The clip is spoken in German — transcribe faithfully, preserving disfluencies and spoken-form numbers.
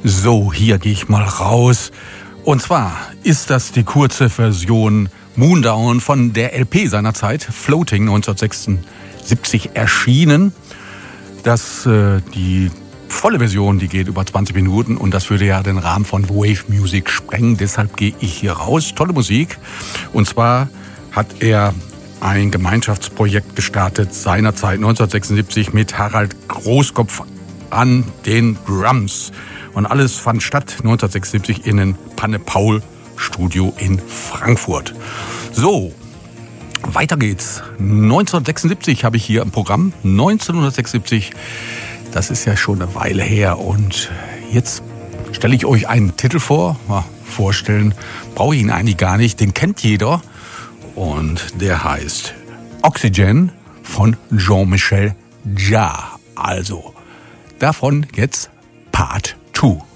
So, hier gehe ich mal raus. Und zwar ist das die kurze Version Moondown von der L P seinerzeit, Floating, neunzehnhundertsechsundsiebzig erschienen. Das, äh, die volle Version, die geht über zwanzig Minuten und das würde ja den Rahmen von Wave Music sprengen. Deshalb gehe ich hier raus. Tolle Musik. Und zwar hat er ein Gemeinschaftsprojekt gestartet, seinerzeit neunzehnhundertsechsundsiebzig mit Harald Großkopf an den Drums. Und alles fand statt neunzehnhundertsechsundsiebzig in den Panne-Paul-Studio in Frankfurt. So, weiter geht's. neunzehnhundertsechsundsiebzig habe ich hier im Programm. neunzehnhundertsechsundsiebzig, das ist ja schon eine Weile her. Und jetzt stelle ich euch einen Titel vor. Ja, vorstellen brauche ich ihn eigentlich gar nicht, den kennt jeder. Und der heißt Oxygen von Jean-Michel Jarre. Also, davon jetzt Part zwei.